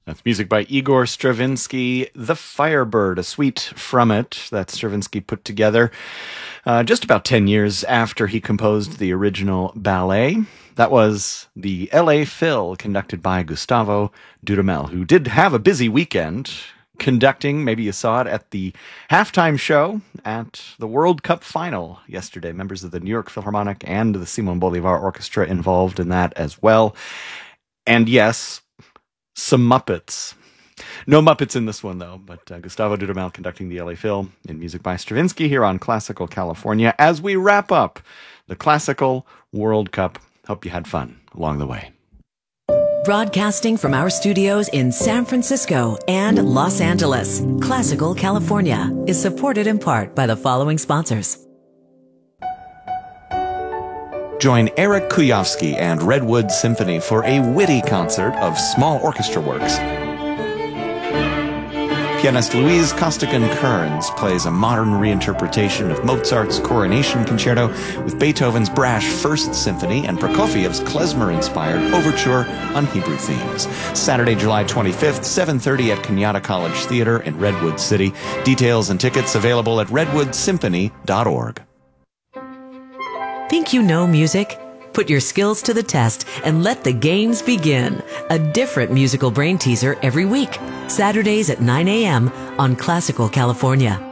That's music by Igor Stravinsky, The Firebird, a suite from it that Stravinsky put together just about 10 years after he composed the original ballet. That was the L.A. Phil, conducted by Gustavo Dudamel, who did have a busy weekend conducting, maybe you saw it, at the halftime show at the World Cup final yesterday. Members of the New York Philharmonic and the Simon Bolivar Orchestra involved in that as well. And yes, some Muppets. No Muppets in this one, though, but Gustavo Dudamel conducting the L.A. Phil in music by Stravinsky here on Classical California as we wrap up the Classical World Cup. Hope you had fun along the way. Broadcasting from our studios in San Francisco and Los Angeles, Classical California is supported in part by the following sponsors. Join Eric Kuyovsky and Redwood Symphony for a witty concert of small orchestra works. Pianist Louise Costigan-Kearns plays a modern reinterpretation of Mozart's Coronation Concerto with Beethoven's brash First Symphony and Prokofiev's klezmer-inspired overture on Hebrew themes. Saturday, July 25th, 7:30 at Kenyatta College Theater in Redwood City. Details and tickets available at redwoodsymphony.org. Think you know music? Put your skills to the test and let the games begin. A different musical brain teaser every week. Saturdays at 9 a.m. on Classical California.